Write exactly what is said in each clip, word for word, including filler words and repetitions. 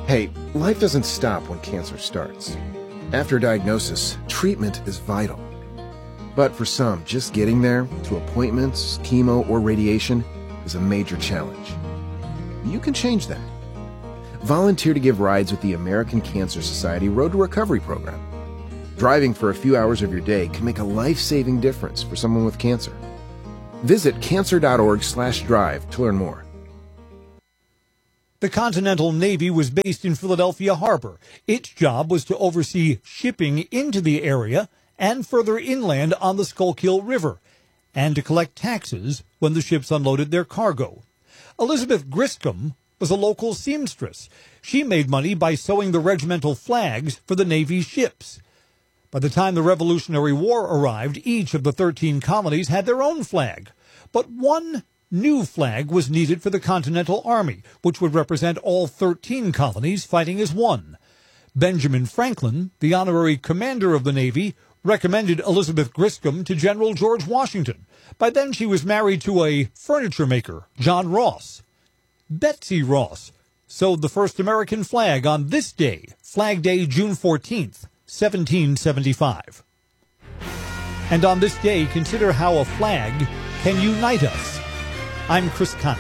Hey, life doesn't stop when cancer starts. After diagnosis, treatment is vital. But for some, just getting there, to appointments, chemo, or radiation, is a major challenge. You can change that. Volunteer to give rides with the American Cancer Society Road to Recovery program. Driving for a few hours of your day can make a life-saving difference for someone with cancer. Visit cancer.org slash drive to learn more. The Continental Navy was based in Philadelphia Harbor. Its job was to oversee shipping into the area and further inland on the Schuylkill River, and to collect taxes when the ships unloaded their cargo. Elizabeth Griscom was a local seamstress. She made money by sewing the regimental flags for the Navy's ships. By the time the Revolutionary War arrived, each of the thirteen colonies had their own flag. But one new flag was needed for the Continental Army, which would represent all thirteen colonies fighting as one. Benjamin Franklin, the honorary commander of the Navy, recommended Elizabeth Griscom to General George Washington. By then she was married to a furniture maker, John Ross. Betsy Ross sewed the first American flag on this day, Flag Day, June fourteenth, seventeen seventy-five. And on this day, consider how a flag can unite us. I'm Chris Conley.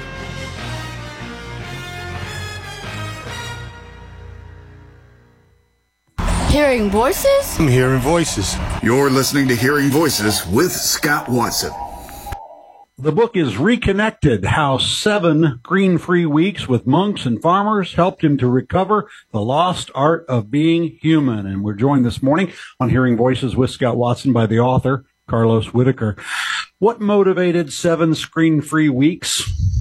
Hearing voices? I'm hearing voices. You're listening to Hearing Voices with Scott Watson. The book is Reconnected, how seven green-free weeks with monks and farmers helped him to recover the lost art of being human. And we're joined this morning on Hearing Voices with Scott Watson by the author, Carlos Whitaker. What motivated seven screen-free weeks?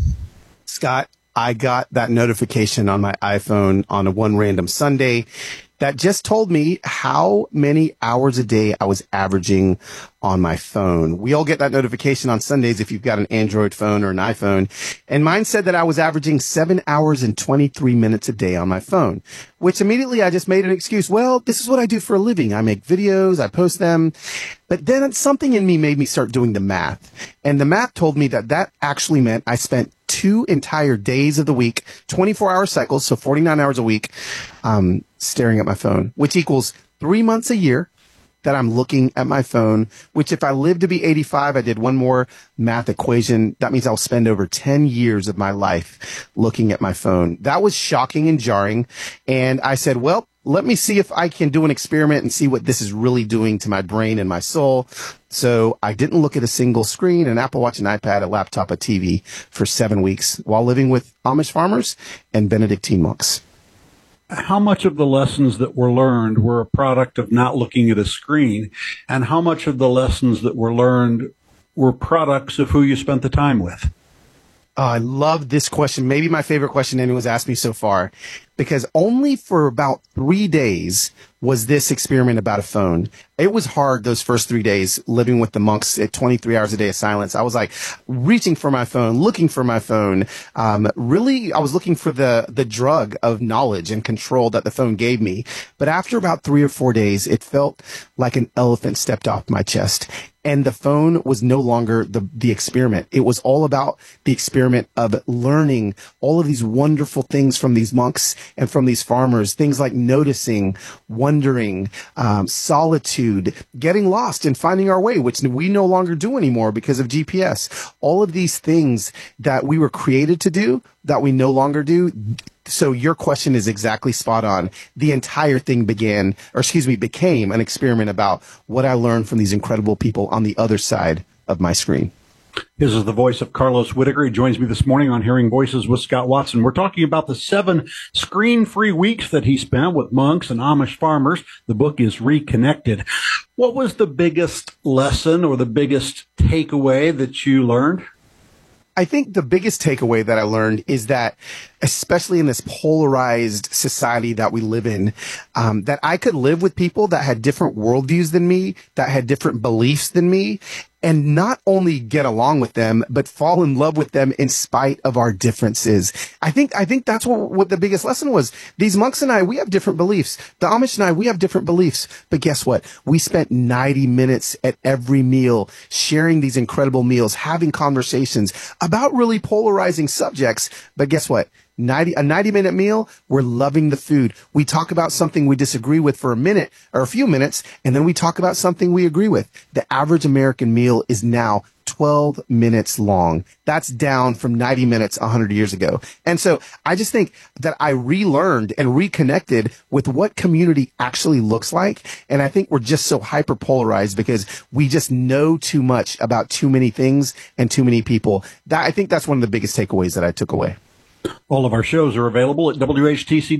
Scott, I got that notification on my iPhone on a one random Sunday that just told me how many hours a day I was averaging on my phone. We all get that notification on Sundays if you've got an Android phone or an iPhone. And mine said that I was averaging seven hours and twenty-three minutes a day on my phone, which immediately I just made an excuse. Well, this is what I do for a living. I make videos, I post them. But then something in me made me start doing the math. And the math told me that that actually meant I spent two entire days of the week, twenty-four hour cycles, so forty-nine hours a week, um, staring at my phone, which equals three months a year that I'm looking at my phone, which if I live to be eighty-five, I did one more math equation. That means I'll spend over ten years of my life looking at my phone. That was shocking and jarring. And I said, well, let me see if I can do an experiment and see what this is really doing to my brain and my soul. So I didn't look at a single screen, an Apple Watch, an iPad, a laptop, a T V for seven weeks while living with Amish farmers and Benedictine monks. How much of the lessons that were learned were a product of not looking at a screen, and how much of the lessons that were learned were products of who you spent the time with? Oh, I love this question. Maybe my favorite question anyone's asked me so far, because only for about three days was this experiment about a phone. It was hard those first three days living with the monks at twenty-three hours a day of silence. I was like reaching for my phone, looking for my phone. Um, really, I was looking for the, the drug of knowledge and control that the phone gave me. But after about three or four days, it felt like an elephant stepped off my chest. And the phone was no longer the, the experiment. It was all about the experiment of learning all of these wonderful things from these monks and from these farmers. Things like noticing, wondering, um, solitude, getting lost and finding our way, which we no longer do anymore because of G P S. All of these things that we were created to do that we no longer do. So your question is exactly spot on. The entire thing began, or excuse me, became an experiment about what I learned from these incredible people on the other side of my screen. This is the voice of Carlos Whitaker. He joins me this morning on Hearing Voices with Scott Watson. We're talking about the seven screen-free weeks that he spent with monks and Amish farmers. The book is Reconnected. What was the biggest lesson or the biggest takeaway that you learned? I think the biggest takeaway that I learned is that, especially in this polarized society that we live in, um, that I could live with people that had different worldviews than me, that had different beliefs than me, and not only get along with them, but fall in love with them in spite of our differences. I think, I think that's what, what the biggest lesson was. These monks and I, we have different beliefs. The Amish and I, we have different beliefs. But guess what? We spent ninety minutes at every meal sharing these incredible meals, having conversations about really polarizing subjects. But guess what? ninety, a ninety minute meal, we're loving the food. We talk about something we disagree with for a minute or a few minutes, and then we talk about something we agree with. The average American meal is now twelve minutes long. That's down from ninety minutes one hundred years ago. And so I just think that I relearned and reconnected with what community actually looks like. And I think we're just so hyper polarized because we just know too much about too many things and too many people. That, I think that's one of the biggest takeaways that I took away. All of our shows are available at W H T C